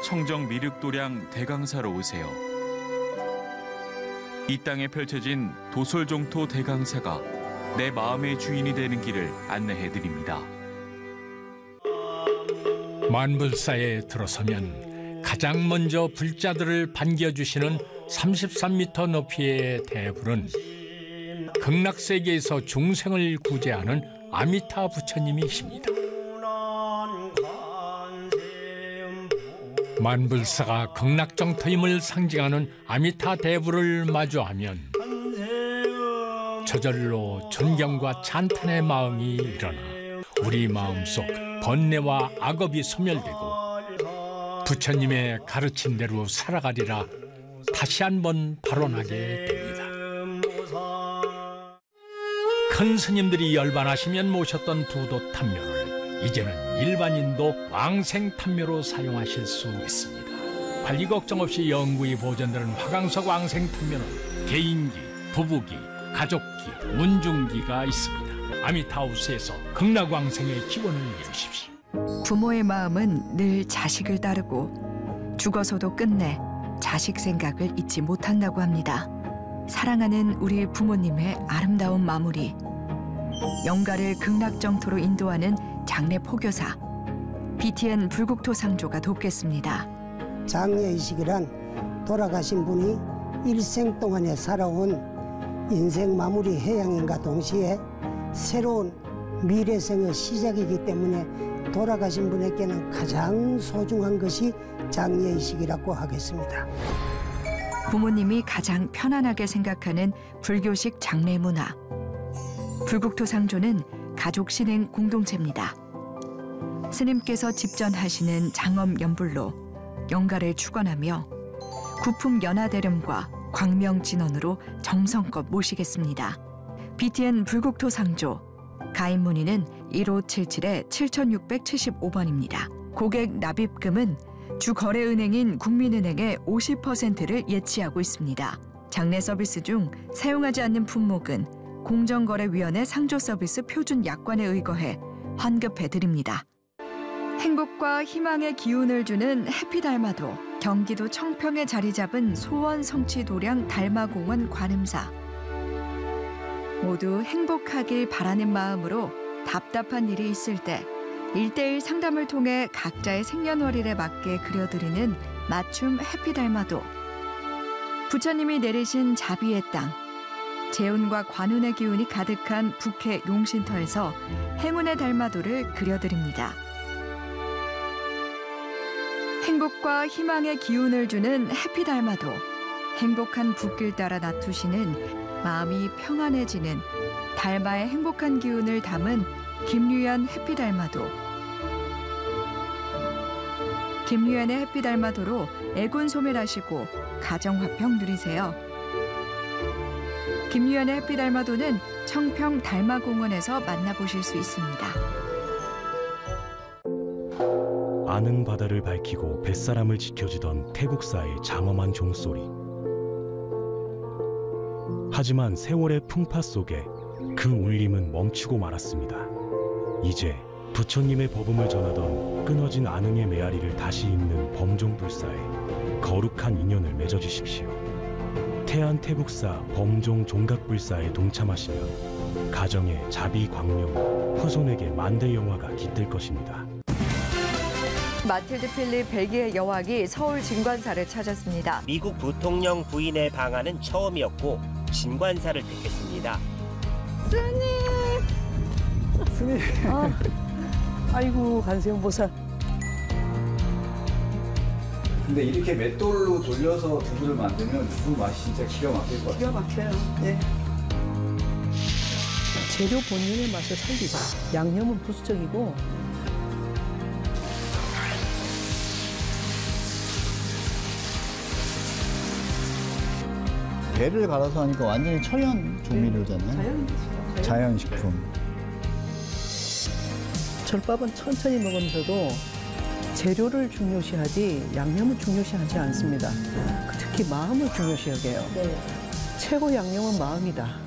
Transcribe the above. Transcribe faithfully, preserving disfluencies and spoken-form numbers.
청정 미륵도량 대강사로 오세요. 이 땅에 펼쳐진 도솔종토 대강사가 내 마음의 주인이 되는 길을 안내해드립니다. 만불사에 들어서면 가장 먼저 불자들을 반겨주시는 삼십삼 미터 높이의 대불은 극락세계에서 중생을 구제하는 아미타 부처님이십니다. 만불사가 극락정토임을 상징하는 아미타 대불을 마주하면 저절로 존경과 찬탄의 마음이 일어나 우리 마음속 번뇌와 악업이 소멸되고 부처님의 가르친 대로 살아가리라 다시 한번 발언하게 됩니다. 큰 스님들이 열반하시면 모셨던 부도 탐묘를 이제는 일반인도 왕생 탐묘로 사용하실 수 있습니다. 관리 걱정 없이 영구히 보존되는 화강석 왕생 탐묘는 개인기, 부부기, 가족기, 운중기가 있습니다. 아미타우스에서 극락왕생의 기원을 이루십시오. 부모의 마음은 늘 자식을 따르고 죽어서도 끝내 자식 생각을 잊지 못한다고 합니다. 사랑하는 우리 부모님의 아름다운 마무리. 영가를 극락정토로 인도하는 장례 포교사 비티엔 불국토상조가 돕겠습니다. 장례의식이란 돌아가신 분이 일생 동안에 살아온 인생 마무리 해양인과 동시에 새로운 미래생의 시작이기 때문에 돌아가신 분에게는 가장 소중한 것이 장례의식이라고 하겠습니다. 부모님이 가장 편안하게 생각하는 불교식 장례 문화. 불국토상조는 가족 신행 공동체입니다. 스님께서 집전하시는 장엄 연불로 영가를 축원하며 구품 연화대렴과 광명진언으로 정성껏 모시겠습니다. 비티엔 불국토상조 가입 문의는 일오칠칠 칠육칠오 번입니다. 고객 납입금은 주거래은행인 국민은행의 오십 퍼센트를 예치하고 있습니다. 장례 서비스 중 사용하지 않는 품목은 공정거래위원회 상조서비스 표준 약관에 의거해 환급해드립니다. 행복과 희망의 기운을 주는 해피달마도 경기도 청평에 자리 잡은 소원성취도량 달마공원 관음사. 모두 행복하길 바라는 마음으로 답답한 일이 있을 때 일대일 상담을 통해 각자의 생년월일에 맞게 그려드리는 맞춤 해피달마도. 부처님이 내리신 자비의 땅, 재운과 관운의 기운이 가득한 북해 용신터에서 행운의 달마도를 그려드립니다. 행복과 희망의 기운을 주는 해피달마도. 행복한 붓길 따라 나투시는 마음이 평안해지는 달마의 행복한 기운을 담은 김유연 해피달마도. 김유연의 해피달마도로 애군 소멸하시고 가정화평 누리세요. 김유연의 해피달마도는 청평 달마공원에서 만나보실 수 있습니다. 아는 바다를 밝히고 뱃사람을 지켜주던 태국사의 장엄한 종소리. 하지만 세월의 풍파 속에 그 울림은 멈추고 말았습니다. 이제 부처님의 법음을 전하던 끊어진 안흥의 메아리를 다시 잇는 범종불사에 거룩한 인연을 맺어주십시오. 태안 태국사 범종 종각불사에 동참하시면 가정의 자비 광명, 후손에게 만대 영화가 깃들 것입니다. 마틸드 필립 벨기에 여왕이 서울 진관사를 찾았습니다. 미국 부통령 부인의 방한은 처음이었고 진관사를 택했습니다. 스님! 스님! 아, 아이고 관세음보살. 근데 이렇게 맷돌로 돌려서 두부를 만들면 두부 맛이 진짜 기가 막힐 것 같아요. 기가 막혀요. 네. 재료 본연의 맛을 살리자. 양념은 부수적이고 배를 갈아서 하니까 완전히 천연 조미료잖아요. 자연이죠. 자연식품. 절밥은 천천히 먹으면서도 재료를 중요시하지 양념을 중요시하지 않습니다. 특히 마음을 중요시 여겨요. 네. 최고 양념은 마음이다.